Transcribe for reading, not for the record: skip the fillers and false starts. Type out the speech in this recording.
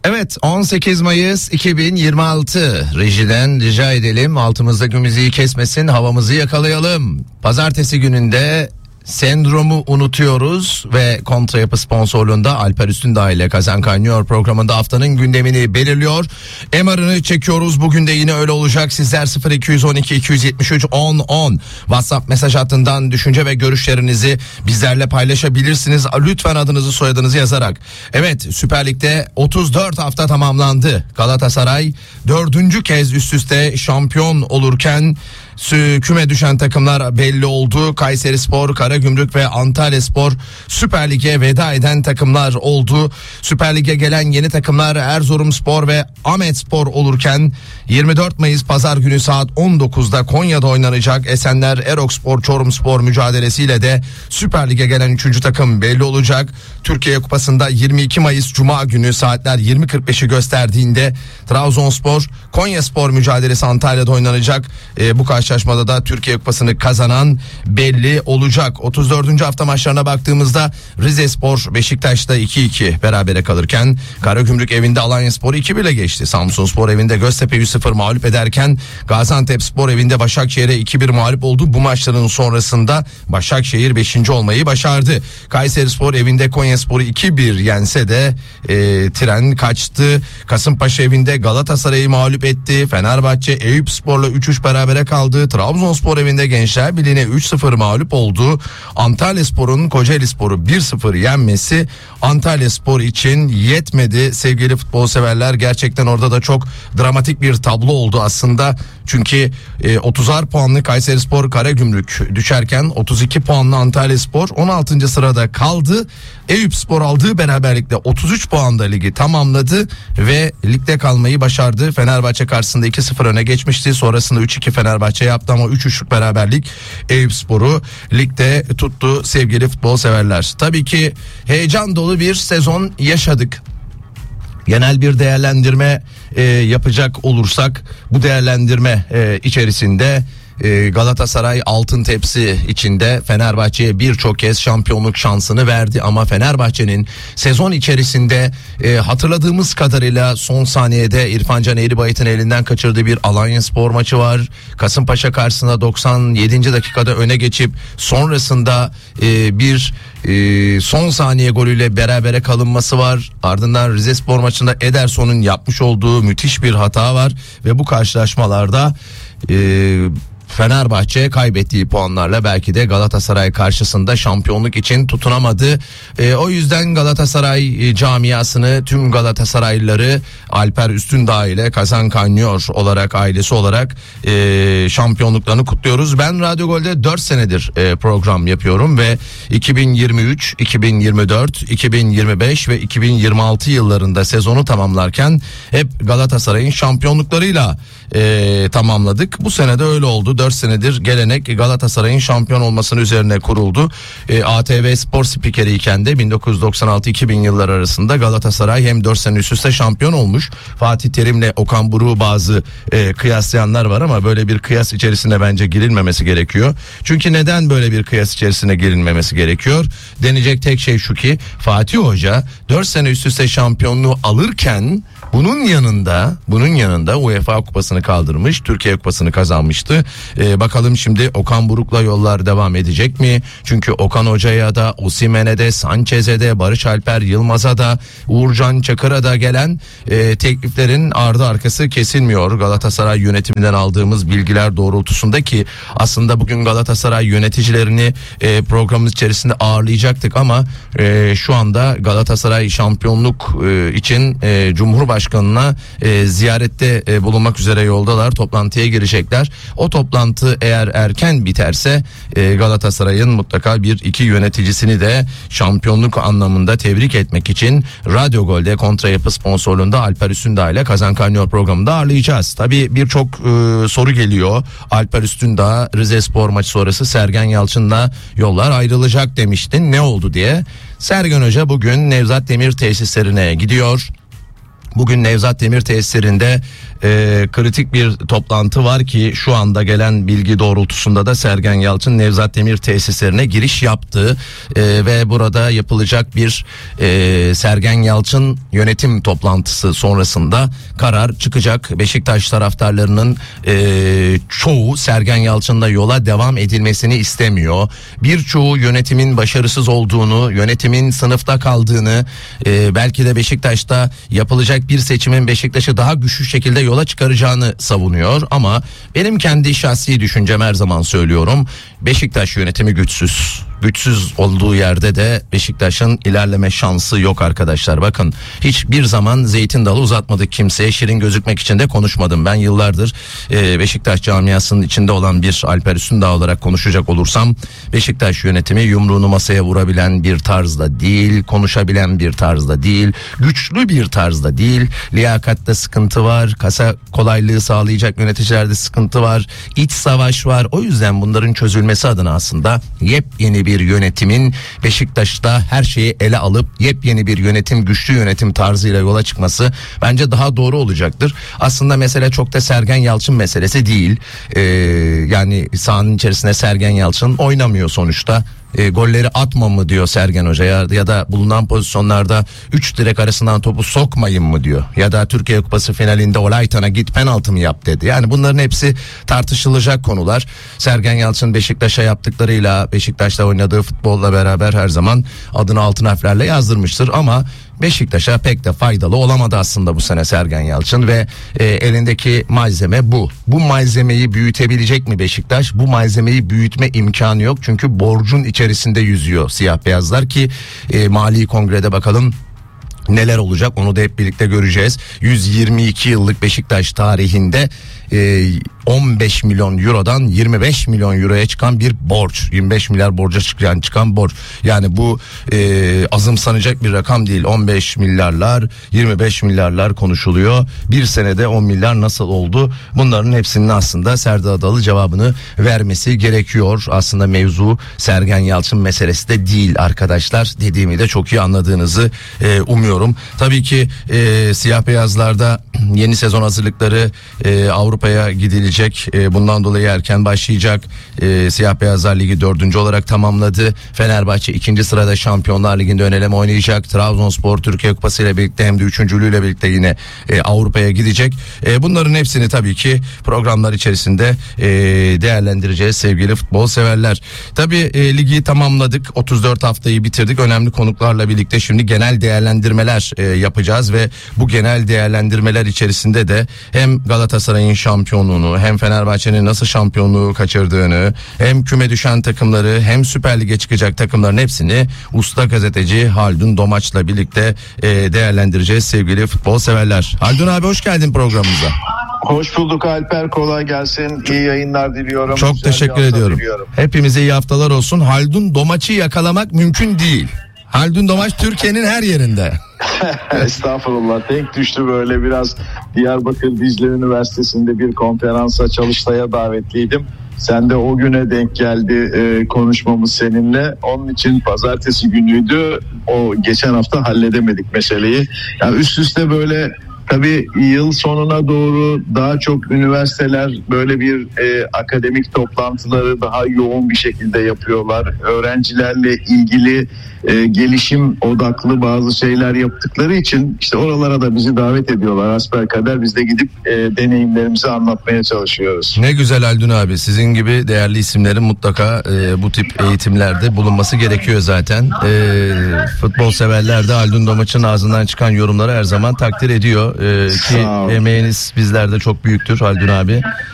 Evet, 18 Mayıs 2026. Rejiden rica edelim altımızdaki müziği kesmesin, havamızı yakalayalım. Pazartesi gününde Sendromu unutuyoruz ve Kontra Yapı sponsorluğunda Alper Üstündağ ile Kazan Kaynıyor programında haftanın gündemini belirliyor. MR'ını çekiyoruz. Bugün de yine öyle olacak. Sizler 0212 273 10 10 WhatsApp mesaj hattından düşünce ve görüşlerinizi bizlerle paylaşabilirsiniz. Lütfen adınızı soyadınızı yazarak. Evet, Süper Lig'de 34 hafta tamamlandı. Galatasaray 4. kez üst üste şampiyon olurken küme düşen takımlar belli oldu. Kayserispor, Karagümrük ve Antalyaspor Süper Lig'e veda eden takımlar oldu. Süper Lig'e gelen yeni takımlar Erzurumspor ve Ahmetspor olurken 24 Mayıs Pazar günü saat 19'da Konya'da oynanacak Esenler Erokspor Çorumspor mücadelesiyle de Süper Lig'e gelen 3. takım belli olacak. Türkiye Kupası'nda 22 Mayıs Cuma günü saatler 20.45'i gösterdiğinde Trabzonspor Konyaspor mücadelesi Antalya'da oynanacak. Bu karşılaşmada da Türkiye Kupası'nı kazanan belli olacak. 34. hafta maçlarına baktığımızda Rizespor Beşiktaş'ta 2-2 berabere kalırken Karagümrük evinde Alanyaspor'u 2-1'le geçti. Samsunspor evinde Göztepe'yi 3-0 mağlup ederken Gaziantepspor evinde Başakşehir'e 2-1 mağlup oldu. Bu maçların sonrasında Başakşehir 5. olmayı başardı. Kayserispor evinde Konyaspor'u 2-1 yense de tren kaçtı. Kasımpaşa evinde Galatasaray'ı mağlup etti. Fenerbahçe Eyüpspor'la 3-3 berabere kaldı. Trabzonspor evinde Gençler Birliği'ne 3-0 mağlup oldu. Antalyaspor'un Kocaelispor'u 1-0 yenmesi Antalyaspor için yetmedi. Sevgili futbol severler, gerçekten orada da çok dramatik bir tablo oldu aslında. Çünkü 30'ar puanlı Kayserispor Karagümrük düşerken 32 puanlı Antalyaspor 16. sırada kaldı. Eyüpspor aldığı beraberlikle 33 puanla ligi tamamladı ve ligde kalmayı başardı. Fenerbahçe karşısında 2-0 öne geçmişti. Sonrasında 3-2 Fenerbahçe yaptı ama 3-3'lük beraberlik Eyüpspor'u ligde tuttu sevgili futbol severler. Tabii ki heyecan dolu bir sezon yaşadık. Genel bir değerlendirme yapacak olursak bu değerlendirme içerisinde Galatasaray altın tepsi içinde Fenerbahçe'ye birçok kez şampiyonluk şansını verdi ama Fenerbahçe'nin sezon içerisinde hatırladığımız kadarıyla son saniyede İrfan Can Eğribayit'in elinden kaçırdığı bir Alanyaspor maçı var. Kasımpaşa karşısında 97. dakikada öne geçip sonrasında bir son saniye golüyle berabere kalınması var. Ardından Rizespor maçında Ederson'un yapmış olduğu müthiş bir hata var ve bu karşılaşmalarda Fenerbahçe kaybettiği puanlarla belki de Galatasaray karşısında şampiyonluk için tutunamadı. O yüzden Galatasaray camiasını, tüm Galatasaraylıları Alper Üstündağ ile Kazan Kaynıyor olarak, ailesi olarak şampiyonluklarını kutluyoruz. Ben Radyo Gol'de 4 senedir program yapıyorum ve 2023, 2024, 2025 ve 2026 yıllarında sezonu tamamlarken hep Galatasaray'ın şampiyonluklarıyla tamamladık. Bu sene de öyle oldu. 4 senedir gelenek Galatasaray'ın şampiyon olmasının üzerine kuruldu. ATV Spor spikeriyken de 1996-2000 yıllar arasında Galatasaray hem 4 sene üst üste şampiyon olmuş. Fatih Terim'le Okan Buruk'u bazı kıyaslayanlar var ama böyle bir kıyas içerisine bence girilmemesi gerekiyor. Çünkü neden böyle bir kıyas içerisine girilmemesi gerekiyor? Denecek tek şey şu ki Fatih Hoca 4 sene üst üste şampiyonluğu alırken bunun yanında UEFA Kupası'nı kaldırmış, Türkiye Kupası'nı kazanmıştı. Bakalım şimdi Okan Buruk'la yollar devam edecek mi? Çünkü Okan Hoca'ya da, Osimhen'e de, Sanchez'e de, Barış Alper Yılmaz'a da, Uğurcan Çakır'a da gelen tekliflerin ardı arkası kesilmiyor. Galatasaray yönetiminden aldığımız bilgiler doğrultusunda ki aslında bugün Galatasaray yöneticilerini programımız içerisinde ağırlayacaktık ama şu anda Galatasaray şampiyonluk için Cumhurbaşkanı'na ziyarette bulunmak üzere yoldalar. Toplantıya girecekler. O toplantı eğer erken biterse Galatasaray'ın mutlaka bir iki yöneticisini de şampiyonluk anlamında tebrik etmek için Radyo Gol'de Kontra Yapı sponsorluğunda Alper Üstündağ ile Kazan Kaynıyor programında ağırlayacağız. Tabii birçok soru geliyor. Alper Üstündağ Rizespor maçı sonrası Sergen Yalçın'la yollar ayrılacak demiştin. Ne oldu diye. Sergen Hoca bugün Nevzat Demir tesislerine gidiyor. Bugün Nevzat Demir tesislerinde kritik bir toplantı var ki şu anda gelen bilgi doğrultusunda da Sergen Yalçın Nevzat Demir tesislerine giriş yaptı ve burada yapılacak bir Sergen Yalçın yönetim toplantısı sonrasında karar çıkacak. Beşiktaş taraftarlarının çoğu Sergen Yalçın'la yola devam edilmesini istemiyor. Birçoğu yönetimin başarısız olduğunu, yönetimin sınıfta kaldığını, belki de Beşiktaş'ta yapılacak bir seçimin Beşiktaş'ı daha güçlü şekilde yola çıkaracağını savunuyor. Ama benim kendi şahsi düşüncem, her zaman söylüyorum, Beşiktaş yönetimi güçsüz. Güçsüz olduğu yerde de Beşiktaş'ın ilerleme şansı yok arkadaşlar. Bakın, hiçbir zaman zeytin dalı uzatmadık kimseye. Şirin gözükmek için de konuşmadım. Ben yıllardır Beşiktaş camiasının içinde olan bir Alper Üstündağ olarak konuşacak olursam, Beşiktaş yönetimi yumruğunu masaya vurabilen bir tarzda değil, konuşabilen bir tarzda değil, güçlü bir tarzda değil. Liyakatte sıkıntı var, kasa kolaylığı sağlayacak yöneticilerde sıkıntı var, iç savaş var. O yüzden bunların çözülmesi adına aslında yepyeni bir yönetimin Beşiktaş'ta her şeyi ele alıp yepyeni bir yönetim, güçlü yönetim tarzıyla yola çıkması bence daha doğru olacaktır. Aslında mesele çok da Sergen Yalçın meselesi değil. Yani sahanın içerisinde Sergen Yalçın oynamıyor sonuçta. Golleri atma mı diyor Sergen Hoca, ya da bulunan pozisyonlarda 3 direk arasından topu sokmayın mı diyor, ya da Türkiye Kupası finalinde Olaytan'a git penaltı mı yap dedi. Yani bunların hepsi tartışılacak konular. Sergen Yalçın Beşiktaş'a yaptıklarıyla, Beşiktaş'ta oynadığı futbolla beraber her zaman adını altın harflerle yazdırmıştır ama Beşiktaş'a pek de faydalı olamadı aslında bu sene Sergen Yalçın ve elindeki malzeme bu. Bu malzemeyi büyütebilecek mi Beşiktaş? Bu malzemeyi büyütme imkanı yok çünkü borcun içerisinde yüzüyor siyah beyazlar ki Mali Kongre'de bakalım neler olacak, onu da hep birlikte göreceğiz. 122 yıllık Beşiktaş tarihinde 15 milyon eurodan 25 milyon euroya çıkan bir borç. 25 milyar borca çıkan borç. Yani bu azımsanacak bir rakam değil. 15 milyarlar, 25 milyarlar konuşuluyor. Bir senede 10 milyar nasıl oldu? Bunların hepsinin aslında Serdar Adalı cevabını vermesi gerekiyor. Aslında mevzu Sergen Yalçın meselesi de değil arkadaşlar. Dediğimi de çok iyi anladığınızı umuyorum. Tabii ki siyah beyazlarda yeni sezon hazırlıkları, Avrupa'ya gidilecek. Bundan dolayı erken başlayacak. Siyah Beyazlar Ligi 4. olarak tamamladı. Fenerbahçe 2. sırada Şampiyonlar Ligi'nde ön eleme oynayacak. Trabzonspor Türkiye Kupası ile birlikte hem de 3.lüğüyle birlikte yine Avrupa'ya gidecek. Bunların hepsini tabii ki programlar içerisinde değerlendireceğiz sevgili futbol severler. Tabii ligi tamamladık. 34 haftayı bitirdik. Önemli konuklarla birlikte şimdi genel değerlendirmeler yapacağız ve bu genel değerlendirmeler içerisinde de hem Galatasaray'ın şampiyonluğunu, hem Fenerbahçe'nin nasıl şampiyonluğu kaçırdığını, hem küme düşen takımları, hem Süper Lig'e çıkacak takımların hepsini usta gazeteci Haldun Domaç'la birlikte değerlendireceğiz sevgili futbol severler. Haldun abi, hoş geldin programımıza. Hoş bulduk Alper, kolay gelsin. İyi yayınlar diliyorum. Çok teşekkür ediyorum. Hepimize iyi haftalar olsun. Haldun Domaç'ı yakalamak mümkün değil. Haldun Domaç Türkiye'nin her yerinde. Estağfurullah, denk düştü böyle biraz. Diyarbakır Dicle Üniversitesi'nde bir konferansa, çalıştaya davetliydim. Sen de o güne denk geldi konuşmamız seninle. Onun için pazartesi günüydü. O geçen hafta halledemedik meseleyi. Yani üst üste böyle, tabii yıl sonuna doğru daha çok üniversiteler böyle bir akademik toplantıları daha yoğun bir şekilde yapıyorlar. Öğrencilerle ilgili gelişim odaklı bazı şeyler yaptıkları için işte oralara da bizi davet ediyorlar. Hasbelkader biz de gidip deneyimlerimizi anlatmaya çalışıyoruz. Ne güzel Haldun abi, sizin gibi değerli isimlerin mutlaka bu tip eğitimlerde bulunması gerekiyor zaten. Futbol severler de Haldun Domaç'ın ağzından çıkan yorumları her zaman takdir ediyor. Ki emeğiniz bizlerde çok büyüktür Haldun abi.